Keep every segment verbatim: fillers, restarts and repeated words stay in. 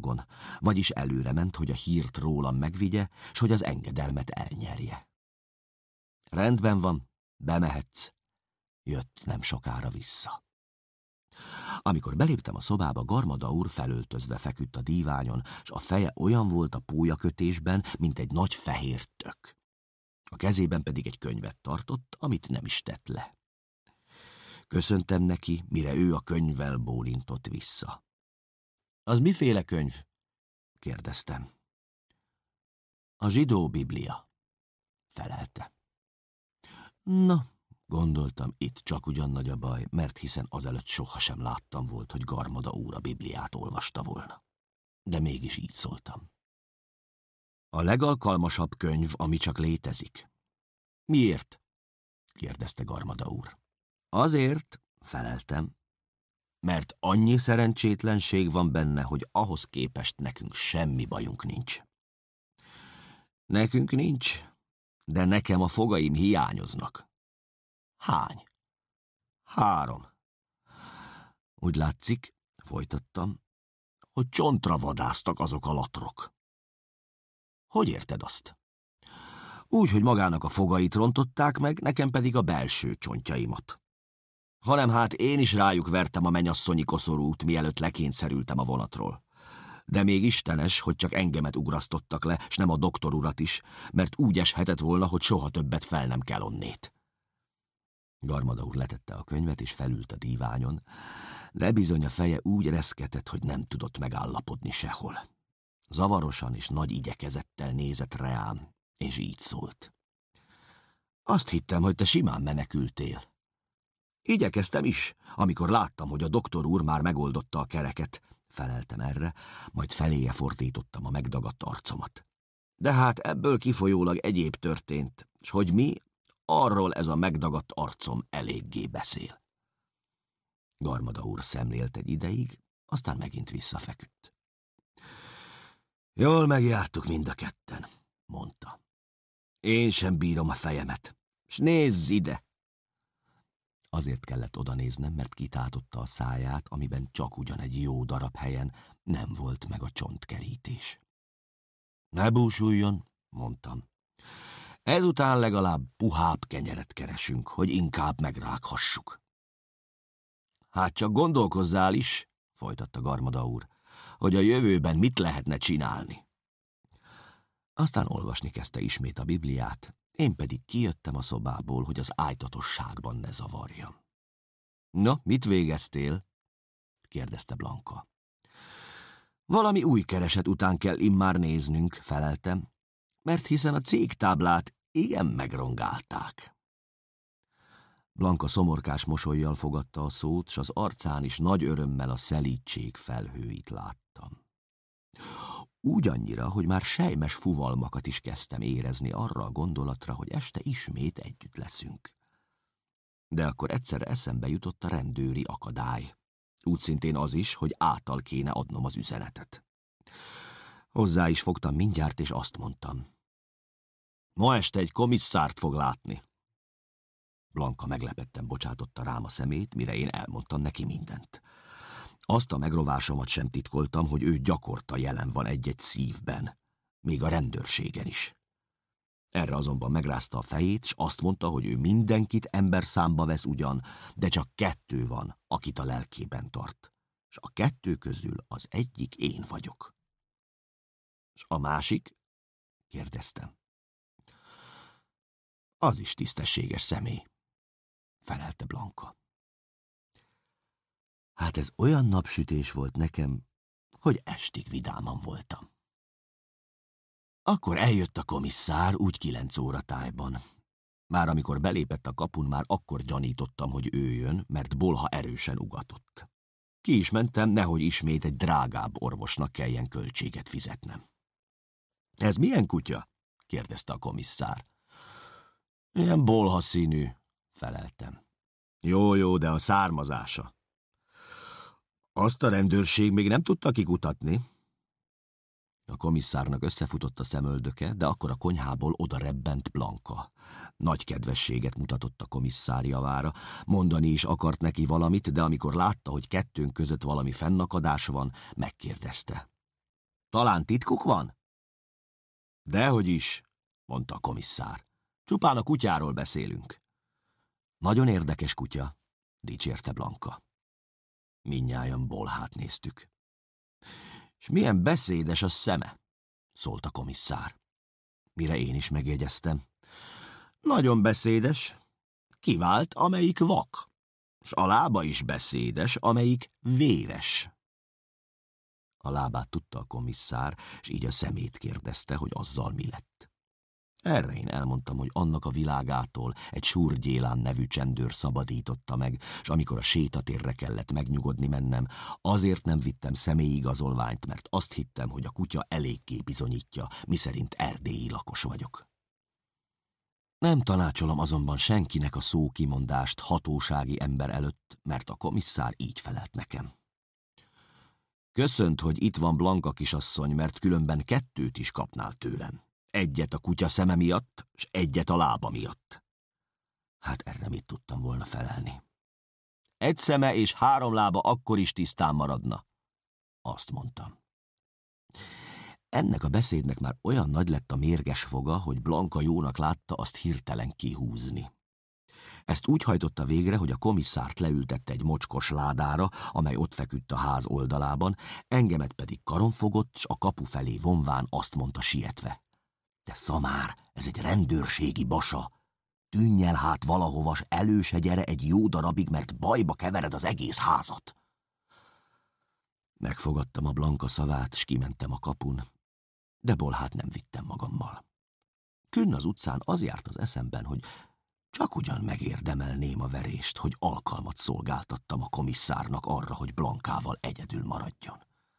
lovagon, vagyis előre ment, hogy a hírt rólam megvigye, s hogy az engedelmet elnyerje. Rendben van, bemehetsz. Jött nem sokára vissza. Amikor beléptem a szobába, Garmada úr felöltözve feküdt a díványon, s a feje olyan volt a pólyakötésben, mint egy nagy fehér tök. A kezében pedig egy könyvet tartott, amit nem is tett le. Köszöntem neki, mire ő a könyvvel bólintott vissza. Az miféle könyv? Kérdeztem. A zsidó Biblia, felelte. Na, gondoltam, itt csak ugyan nagy a baj, mert hiszen azelőtt sohasem láttam volt, hogy Garmada úr a Bibliát olvasta volna. De mégis így szóltam. A legalkalmasabb könyv, ami csak létezik. Miért? Kérdezte Garmada úr. Azért, feleltem, mert annyi szerencsétlenség van benne, hogy ahhoz képest nekünk semmi bajunk nincs. Nekünk nincs, de nekem a fogaim hiányoznak. Hány? Három. Úgy látszik, folytattam, hogy csontra vadásztak azok a latrok. Hogy érted azt? Úgy, hogy magának a fogait rontották meg, nekem pedig a belső csontjaimat. Hanem hát én is rájuk vertem a menyasszonyi koszorút, mielőtt lekényszerültem a vonatról. De még istenes, hogy csak engemet ugrasztottak le, s nem a doktor urat is, mert úgy eshetett volna, hogy soha többet fel nem kell onnét. Garmada úr letette a könyvet, és felült a díványon, de bizony a feje úgy reszketett, hogy nem tudott megállapodni sehol. Zavarosan és nagy igyekezettel nézett reám, és így szólt. Azt hittem, hogy te simán menekültél. Igyekeztem is, amikor láttam, hogy a doktor úr már megoldotta a kereket, feleltem erre, majd feléje fordítottam a megdagadt arcomat. De hát ebből kifolyólag egyéb történt, s hogy mi, arról ez a megdagadt arcom eléggé beszél. Garmada úr szemlélt egy ideig, aztán megint visszafeküdt. Jól megjártuk mind a ketten, mondta. Én sem bírom a fejemet, s nézz ide! Azért kellett odanéznem, mert kitátotta a száját, amiben csak ugyan egy jó darab helyen nem volt meg a csontkerítés. Ne búsuljon, mondtam. Ezután legalább puhább kenyeret keresünk, hogy inkább megrághassuk. Hát csak gondolkozzál is, folytatta Garmada úr, hogy a jövőben mit lehetne csinálni. Aztán olvasni kezdte ismét a Bibliát, én pedig kijöttem a szobából, hogy az ájtatosságban ne zavarjam. No, mit végeztél? kérdezte Blanka. Valami új kereset után kell immár néznünk, feleltem, mert hiszen a cégtáblát igen megrongálták. Blanka szomorkás mosollyal fogadta a szót, s az arcán is nagy örömmel a szelídség felhőit láttam. Úgy annyira, hogy már sejmes fuvalmakat is kezdtem érezni arra a gondolatra, hogy este ismét együtt leszünk. De akkor egyszerre eszembe jutott a rendőri akadály. Úgy szintén az is, hogy által kéne adnom az üzenetet. Hozzá is fogtam mindjárt, és azt mondtam. Ma este egy komisszárt fog látni. Blanka meglepetten bocsátotta rám a szemét, mire én elmondtam neki mindent. Azt a megrovásomat sem titkoltam, hogy ő gyakorta jelen van egy-egy szívben, még a rendőrségen is. Erre azonban megrázta a fejét, s azt mondta, hogy ő mindenkit ember számba vesz ugyan, de csak kettő van, akit a lelkében tart. S a kettő közül az egyik én vagyok. S a másik? Kérdeztem. Az is tisztességes személy, felelte Blanka. Hát ez olyan napsütés volt nekem, hogy estig vidáman voltam. Akkor eljött a komisszár úgy kilenc óra tájban. Már amikor belépett a kapun, már akkor gyanítottam, hogy ő jön, mert bolha erősen ugatott. Ki is mentem, nehogy ismét egy drágább orvosnak kelljen költséget fizetnem. Ez milyen kutya? kérdezte a komisszár. Ilyen bolha színű, feleltem. Jó, jó, de a származása. Azt a rendőrség még nem tudta kikutatni. A komisszárnak összefutott a szemöldöke, de akkor a konyhából oda rebbent Blanka. Nagy kedvességet mutatott a komisszár javára, mondani is akart neki valamit, de amikor látta, hogy kettőnk között valami fennakadás van, megkérdezte. Talán titkuk van? Dehogy is, mondta a komisszár. Csupán a kutyáról beszélünk. Nagyon érdekes kutya, dicsérte Blanka. Mindnyájan bolhát néztük. És milyen beszédes a szeme, szólt a komisszár. Mire én is megjegyeztem. Nagyon beszédes, kivált, amelyik vak, s a lába is beszédes, amelyik véres. A lábát tudta a komisszár, és így a szemét kérdezte, hogy azzal mi lett. Erre én elmondtam, hogy annak a világától egy Súr Gyélán nevű csendőr szabadította meg, és amikor a sétatérre kellett megnyugodni mennem, azért nem vittem személyigazolványt, mert azt hittem, hogy a kutya eléggé bizonyítja, miszerint erdélyi lakos vagyok. Nem tanácsolom azonban senkinek a szókimondást hatósági ember előtt, mert a komisszár így felelt nekem. Köszönt, hogy itt van Blanka kisasszony, mert különben kettőt is kapnál tőlem. Egyet a kutya szeme miatt, és egyet a lába miatt. Hát erre mit tudtam volna felelni? Egy szeme és három lába akkor is tisztán maradna. Azt mondtam. Ennek a beszédnek már olyan nagy lett a mérges foga, hogy Blanka jónak látta azt hirtelen kihúzni. Ezt úgy hajtotta végre, hogy a komisszárt leültette egy mocskos ládára, amely ott feküdt a ház oldalában, engemet pedig karonfogott, s a kapu felé vonván azt mondta sietve. De szamár, ez egy rendőrségi basa. Tűnj el hát valahova, s elő se gyere egy jó darabig, mert bajba kevered az egész házat. Megfogadtam a Blanka szavát, s kimentem a kapun, de bolhát nem vittem magammal. Künn az utcán az járt az eszemben, hogy csak ugyan megérdemelném a verést, hogy alkalmat szolgáltattam a komisszárnak arra, hogy Blankával egyedül maradjon.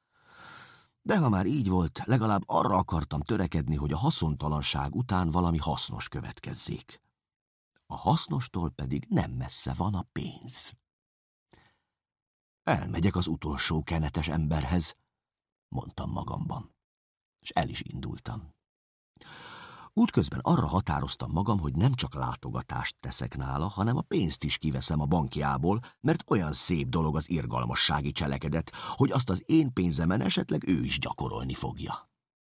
De ha már így volt, legalább arra akartam törekedni, hogy a haszontalanság után valami hasznos következzék. A hasznostól pedig nem messze van a pénz. Elmegyek az utolsó kenetes emberhez, mondtam magamban, és el is indultam. Útközben arra határoztam magam, hogy nem csak látogatást teszek nála, hanem a pénzt is kiveszem a bankjából, mert olyan szép dolog az irgalmassági cselekedet, hogy azt az én pénzemen esetleg ő is gyakorolni fogja.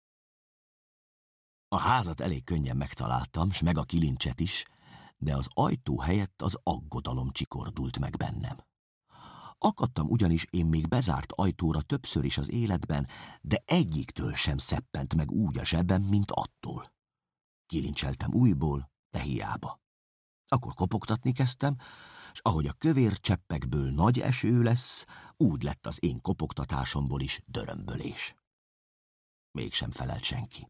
A házat elég könnyen megtaláltam, s meg a kilincset is, de az ajtó helyett az aggodalom csikordult meg bennem. Akadtam ugyanis én még bezárt ajtóra többször is az életben, de egyiktől sem szeppent meg úgy a zsebem, mint attól. Kilincseltem újból, de hiába. Akkor kopogtatni kezdtem, s ahogy a kövér cseppekből nagy eső lesz, úgy lett az én kopogtatásomból is dörömbölés. Mégsem felelt senki.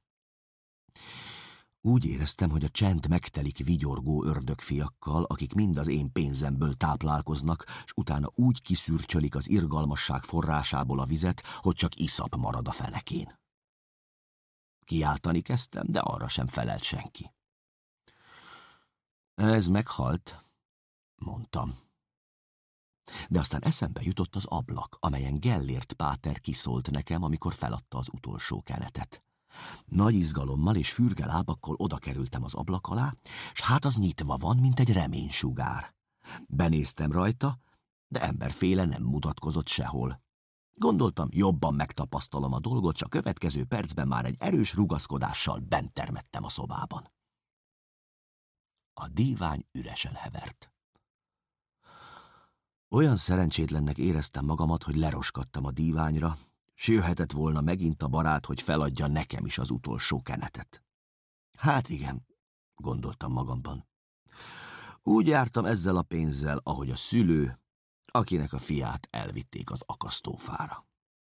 Úgy éreztem, hogy a csend megtelik vigyorgó ördögfiakkal, akik mind az én pénzemből táplálkoznak, s utána úgy kiszürcsölik az irgalmasság forrásából a vizet, hogy csak iszap marad a fenekén. Kiáltani kezdtem, de arra sem felelt senki. Ez meghalt, mondtam. De aztán eszembe jutott az ablak, amelyen Gellért páter kiszólt nekem, amikor feladta az utolsó kenetet. Nagy izgalommal és fürge lábakkal oda kerültem az ablak alá, s hát az nyitva van, mint egy reménysugár. Benéztem rajta, de emberféle nem mutatkozott sehol. Gondoltam, jobban megtapasztalom a dolgot, s a következő percben már egy erős rugaszkodással bent termettem a szobában. A dívány üresen hevert. Olyan szerencsétlennek éreztem magamat, hogy leroskadtam a díványra, s jöhetett volna megint a barát, hogy feladja nekem is az utolsó kenetet. Hát igen, gondoltam magamban. Úgy jártam ezzel a pénzzel, ahogy a szülő, akinek a fiát elvitték az akasztófára.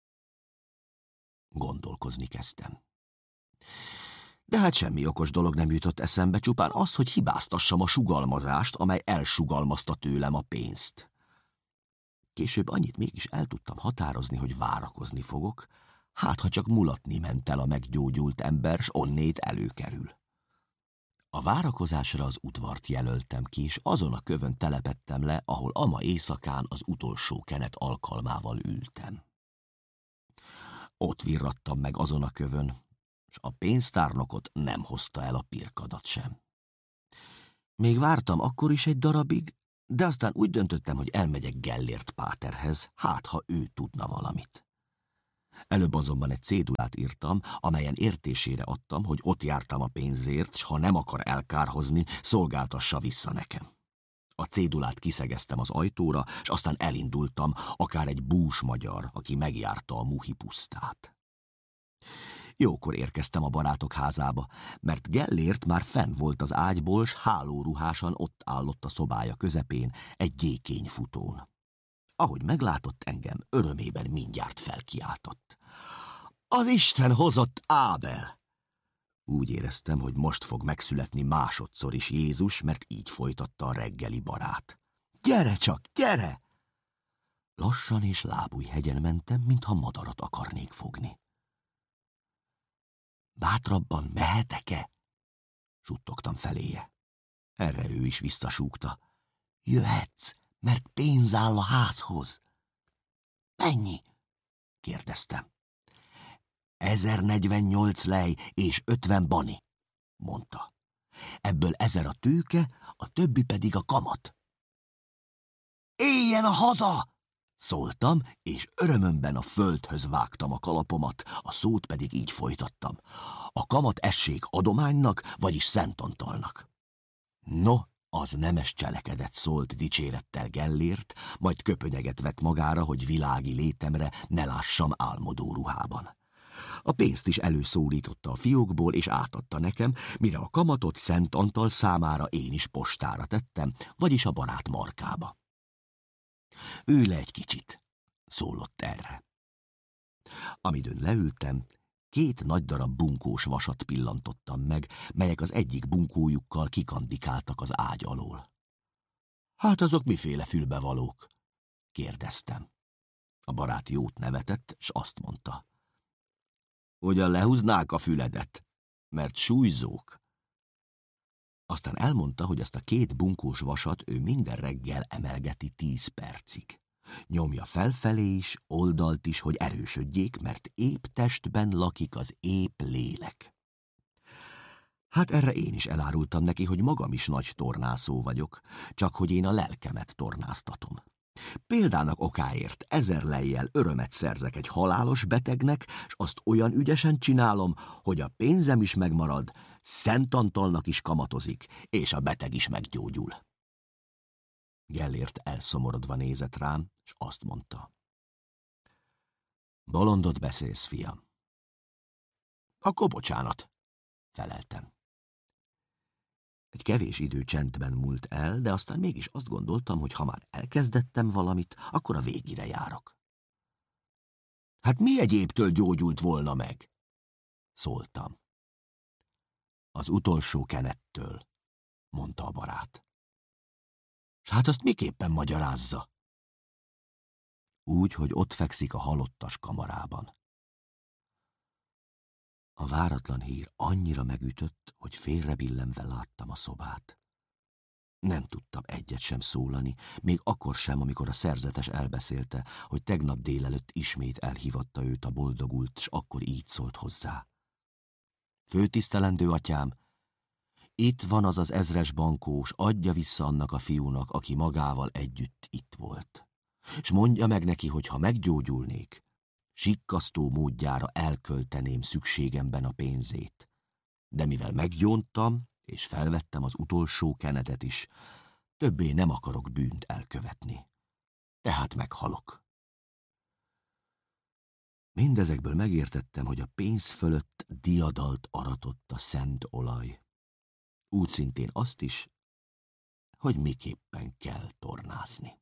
Gondolkozni kezdtem. De hát semmi okos dolog nem jutott eszembe, csupán az, hogy hibáztassam a sugalmazást, amely elsugalmazta tőlem a pénzt. Később annyit mégis el tudtam határozni, hogy várakozni fogok, hát ha csak mulatni ment el a meggyógyult ember, s onnét előkerül. A várakozásra az udvart jelöltem ki, és azon a kövön telepettem le, ahol ama éjszakán az utolsó kenet alkalmával ültem. Ott virrattam meg azon a kövön, s a pénztárnokot nem hozta el a pirkadat sem. Még vártam akkor is egy darabig, de aztán úgy döntöttem, hogy elmegyek Gellért páterhez, hát ha ő tudna valamit. Előbb azonban egy cédulát írtam, amelyen értésére adtam, hogy ott jártam a pénzért, s ha nem akar elkárhozni, szolgáltassa vissza nekem. A cédulát kiszegeztem az ajtóra, s aztán elindultam, akár egy bús magyar, aki megjárta a Muhi pusztát. Jókor érkeztem a barátok házába, mert Gellért már fenn volt az ágyból, s hálóruhásan ott állott a szobája közepén egy gyékény futón. Ahogy meglátott engem, örömében mindjárt felkiáltott. Az Isten hozott Ábel! Úgy éreztem, hogy most fog megszületni másodszor is Jézus, mert így folytatta a reggeli barát. Gyere csak, gyere! Lassan és lábújhegyen mentem, mintha madarat akarnék fogni. Bátrabban mehetek-e? Suttogtam feléje. Erre ő is visszasúgta. Jöhetsz, mert pénz áll a házhoz. Mennyi? Kérdeztem. ezernegyvennyolc lej és ötven bani, mondta. Ebből ezer a tőke, a többi pedig a kamat. Éljen a haza! Szóltam, és örömömben a földhöz vágtam a kalapomat, a szót pedig így folytattam. A kamat essék adománynak, vagyis Szent Antalnak. No, az nemes cselekedet, szólt dicsérettel Gellért, majd köpönyeget vett magára, hogy világi létemre ne lássam álmodó ruhában. A pénzt is előszólította a fiókból, és átadta nekem, mire a kamatot Szent Antal számára én is postára tettem, vagyis a barát markába. Ülj le egy kicsit, szólott erre. Amidőn leültem, két nagy darab bunkós vasat pillantottam meg, melyek az egyik bunkójukkal kikandikáltak az ágy alól. Hát azok miféle fülbevalók? Kérdeztem. A barát jót nevetett, s azt mondta. Ugyan lehúznák a füledet, mert súlyzók. Aztán elmondta, hogy azt a két bunkós vasat ő minden reggel emelgeti tíz percig. Nyomja felfelé is, oldalt is, hogy erősödjék, mert épp testben lakik az épp lélek. Hát erre én is elárultam neki, hogy magam is nagy tornászó vagyok, csak hogy én a lelkemet tornáztatom. Példának okáért ezer lejjel örömet szerzek egy halálos betegnek, s azt olyan ügyesen csinálom, hogy a pénzem is megmarad, Szent Antalnak is kamatozik, és a beteg is meggyógyul. Gellért elszomorodva nézett rám, s azt mondta. Bolondot beszélsz, fiam. Akkor bocsánat, feleltem. Egy kevés idő csendben múlt el, de aztán mégis azt gondoltam, hogy ha már elkezdettem valamit, akkor a végére járok. Hát mi egyébtől gyógyult volna meg? Szóltam. Az utolsó kenettől, mondta a barát. S hát azt miképpen magyarázza? Úgy, hogy ott fekszik a halottas kamarában. A váratlan hír annyira megütött, hogy félrebillenve láttam a szobát. Nem tudtam egyet sem szólani, még akkor sem, amikor a szerzetes elbeszélte, hogy tegnap délelőtt ismét elhívatta őt a boldogult, s akkor így szólt hozzá. Főtisztelendő atyám, itt van az az ezres bankós, adja vissza annak a fiúnak, aki magával együtt itt volt. S mondja meg neki, hogy ha meggyógyulnék, sikkasztó módjára elkölteném szükségemben a pénzét. De mivel meggyóntam, és felvettem az utolsó kenetet is, többé nem akarok bűnt elkövetni. Tehát meghalok. Mindezekből megértettem, hogy a pénz fölött diadalt aratott a szent olaj. Úgy szintén azt is, hogy miképpen kell tornázni.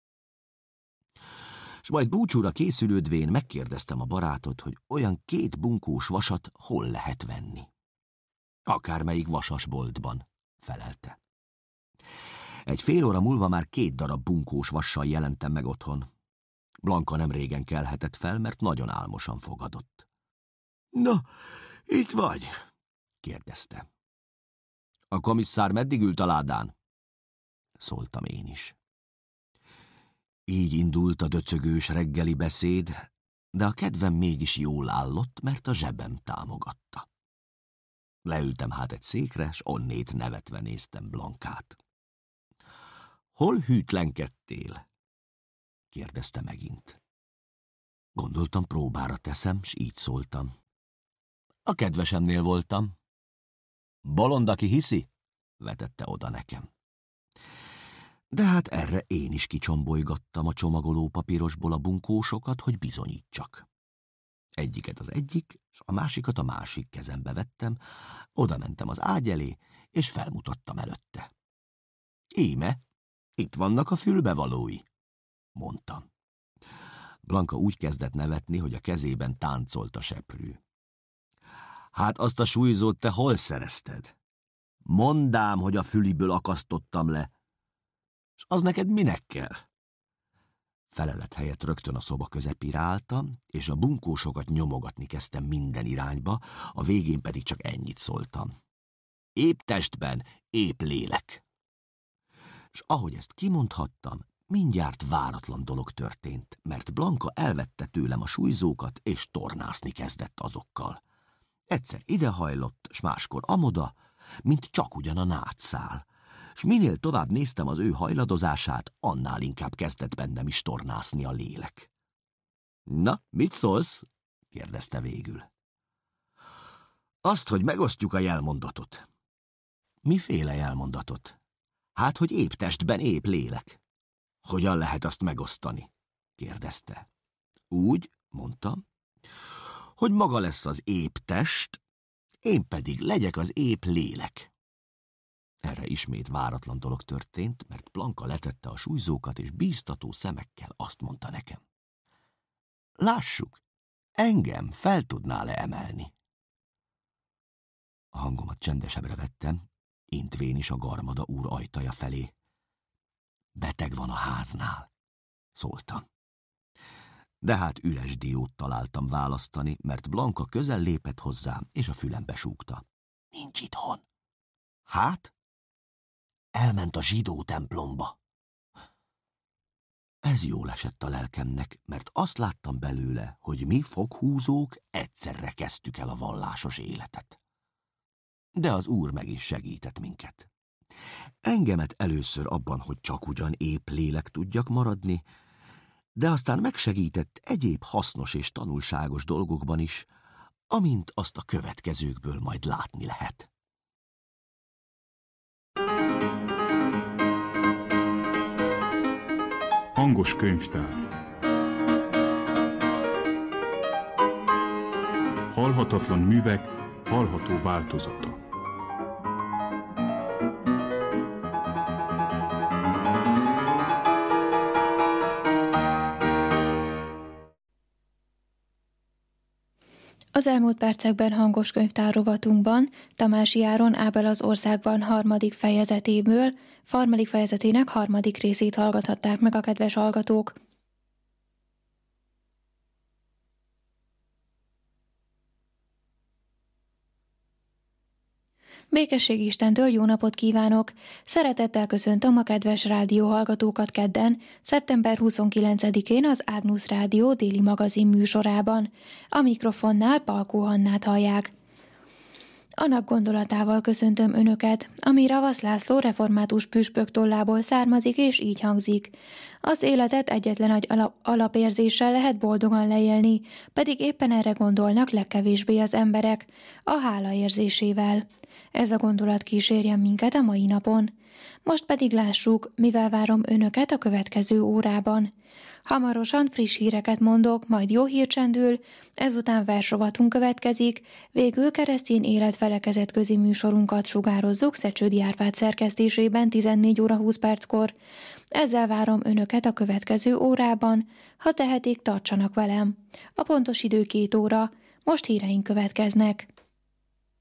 S majd búcsúra készülődvén megkérdeztem a barátot, hogy olyan két bunkós vasat hol lehet venni. Akármelyik vasasboltban, felelte. Egy fél óra múlva már két darab bunkós vassal jelentem meg otthon. Blanka nem régen kelhetett fel, mert nagyon álmosan fogadott. Na, itt vagy? Kérdezte. A komisszár meddig ült a ládán? Szóltam én is. Így indult a döcögős reggeli beszéd, de a kedvem mégis jól állott, mert a zsebem támogatta. Leültem hát egy székre, s onnét nevetve néztem Blankát. Hol hűtlenkedtél? Kérdezte megint. Gondoltam, próbára teszem, s így szóltam. A kedvesemnél voltam. Bolond, aki hiszi? Vetette oda nekem. De hát erre én is kicsombolygattam a csomagoló papírosból a bunkósokat, hogy bizonyítsak. Egyiket az egyik, és a másikat a másik kezembe vettem, oda mentem az ágy elé, és felmutattam előtte. Íme, itt vannak a fülbevalói, mondtam. Blanka úgy kezdett nevetni, hogy a kezében táncolt a seprű. Hát azt a súlyzót te hol szerezted? Mondám, hogy a füliből akasztottam le. És az neked minek kell? Felelet helyett rögtön a szoba közepére álltam, és a bunkósokat nyomogatni kezdtem minden irányba, a végén pedig csak ennyit szóltam. Épp testben, épp lélek. És ahogy ezt kimondhattam, mindjárt váratlan dolog történt, mert Blanka elvette tőlem a súlyzókat, és tornászni kezdett azokkal. Egyszer idehajlott, s máskor amoda, mint csak ugyan a nátszál, s minél tovább néztem az ő hajladozását, annál inkább kezdett bennem is tornászni a lélek. Na, mit szólsz? kérdezte végül. Azt, hogy megosztjuk a jelmondatot. Miféle jelmondatot? Hát, hogy épp testben épp lélek. Hogyan lehet azt megosztani? kérdezte. Úgy, mondtam, hogy maga lesz az épp test, én pedig legyek az épp lélek. Erre ismét váratlan dolog történt, mert Blanka letette a súlyzókat, és bíztató szemekkel azt mondta nekem. Lássuk, engem fel tudnál-e emelni? A hangomat csendesebbre vettem, intvén is a Garmada úr ajtaja felé. Beteg van a háznál, szóltam. De hát üres diót találtam választani, mert Blanka közel lépett hozzám, és a fülembe súgta. Nincs itthon. Hát? Elment a zsidó templomba. Ez jól esett a lelkemnek, mert azt láttam belőle, hogy mi foghúzók egyszerre kezdtük el a vallásos életet. De az Úr meg is segített minket. Engemet először abban, hogy csak ugyan épp lélek tudjak maradni, de aztán megsegített egyéb hasznos és tanulságos dolgokban is, amint azt a következőkből majd látni lehet. Hangos könyvtár. Halhatatlan művek hallható változata. Az elmúlt percekben hangos könyvtár rovatunkban Tamási Áron Ábel az országban harmadik fejezetéből, harmadik fejezetének harmadik részét hallgathatták meg a kedves hallgatók. Békesség Istentől jó napot kívánok! Szeretettel köszöntöm a kedves rádióhallgatókat kedden, szeptember huszonkilencedikén az Ágnusz Rádió déli magazin műsorában. A mikrofonnál Palkó Hannát hallják. A nap gondolatával köszöntöm Önöket, ami Ravasz László református püspök tollából származik, és így hangzik. Az életet egyetlen egy alap- alapérzéssel lehet boldogan leélni, pedig éppen erre gondolnak legkevésbé az emberek, a hála érzésével. Ez a gondolat kísérjen minket a mai napon. Most pedig lássuk, mivel várom Önöket a következő órában. Hamarosan friss híreket mondok, majd jó hír csendül, ezután versrovatunk következik, végül keresztény életfelekezetközi műsorunkat sugározzuk Szecsődi Árpád szerkesztésében tizennégy óra húsz perckor. Ezzel várom Önöket a következő órában, ha tehetik, tartsanak velem. A pontos idő két óra, most híreink következnek.